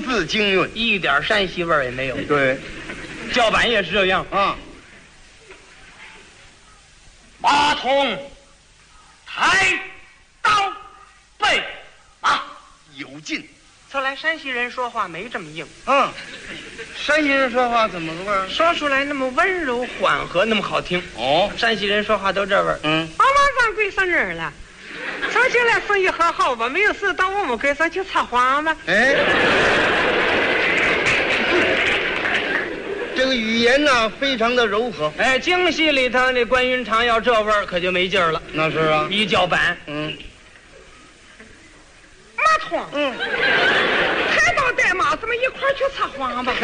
字京韵， 一点山西味儿也没有。 对， 叫板也是这样啊。 马童，抬刀备马， 有劲。 侧来山西人说话没这么硬， 山西人说话怎么个味儿？ 说出来那么温柔缓和，那么好听。 哦， 山西人说话都这味儿。 妈妈咱归上人了，上进来生意很好吧？没有事到我们街上去插花吧？ 哎，这个语言呢非常的柔和。 哎，京戏里头那关云长要这味儿可就没劲儿了。 那是啊， 一叫板， 马童，抬刀带马，咱们一块儿去插花吧？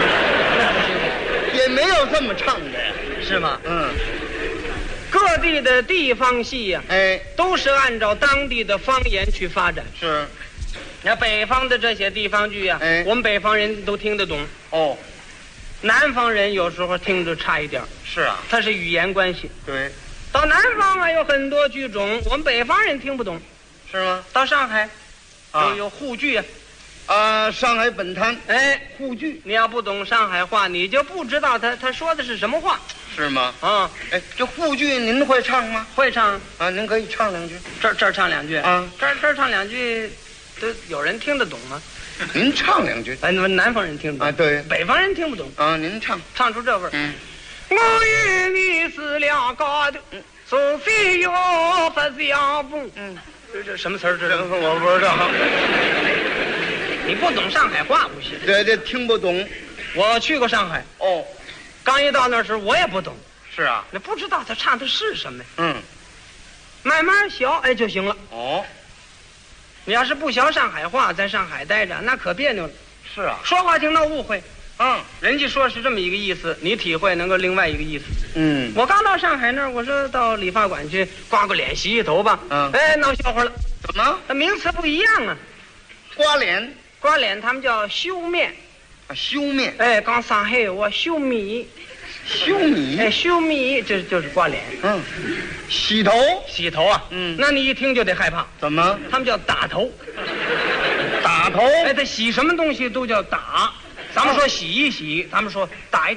也没有这么唱的呀。 是吗？各地的地方戏呀， 哎， 都是按照当地的方言去发展。 是。 那北方的这些地方剧呀， 哎， 我们北方人都听得懂。 哦， 南方人有时候听着差一点。 是啊， 它是语言关系。 对， 到南方啊，有很多剧种，我们北方人听不懂。 是吗？ 到上海，有沪剧啊，上海本滩， 哎， 沪剧， 你要不懂上海话，你就不知道他说的是什么话。 是吗？ 啊， 哎，这沪剧您会唱吗？ 会唱啊，您可以唱两句。 这儿唱两句啊， 这儿唱两句，都有人听得懂吗？ 您唱两句。 哎，南方人听得懂啊，对， 北方人听不懂啊，您唱出这味儿。 我与你是两个的，除非有不相逢。 这什么词儿？这我不知道。 你不懂上海话不行。 对，这听不懂。 我去过上海， 哦， 刚一到那时我也不懂， 是啊， 那不知道他唱的是什么。慢慢学哎就行了。 哦， 你要是不学上海话，在上海待着，那可别扭了。 是啊， 说话听到误会。人家说是这么一个意思，你体会能够另外一个意思。 我刚到上海那儿，我说到理发馆去刮个脸、洗洗头吧。哎，闹笑话了。 怎么？ 那名词不一样啊。 刮脸， 刮脸他们叫修面。 修面。 哎，刚上海我修米。 修米？ 哎，修米就是刮脸。 洗头。 洗头啊。那你一听就得害怕。 怎么？ 他们叫打头。 打头？ 哎，他洗什么东西都叫打。咱们说洗一洗，咱们说打一